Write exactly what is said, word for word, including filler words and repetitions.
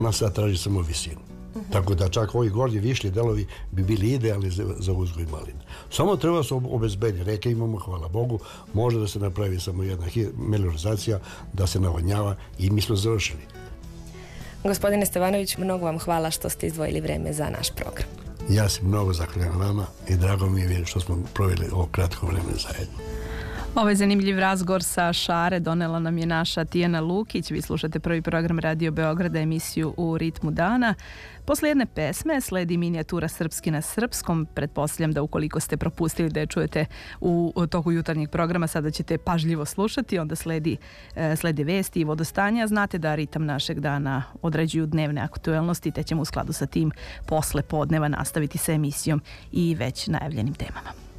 ona sad traži samo visinu. Uh-huh. Tako da čak ovi gornji višlji delovi bi bili idealni za, za uzgoj malina. Samo treba se obezbediti. Reke imamo, hvala Bogu, može da se napravi samo jedna meliorizacija, da se navodnjava i mi smo završili. Gospodine Stevanović, mnogo vam hvala što ste izdvojili vreme za naš program. Ja se mnogo zahvaljujem vama i drago mi je što smo proveli ovo kratko vreme zajedno. Ovaj zanimljiv razgovor sa Šare donela nam je naša Tijana Lukić. Vi slušate prvi program Radio Beograda, emisiju U ritmu dana. Posle jedne pesme sledi minijatura Srpski na srpskom. Pretpostavljam da ukoliko ste propustili da je čujete u toku jutarnjeg programa, sada ćete pažljivo slušati. Onda sledi, sledi vesti i vodostanja. Znate da ritam našeg dana određuju dnevne aktuelnosti, te ćemo u skladu sa tim posle podneva nastaviti sa emisijom i već najavljenim temama.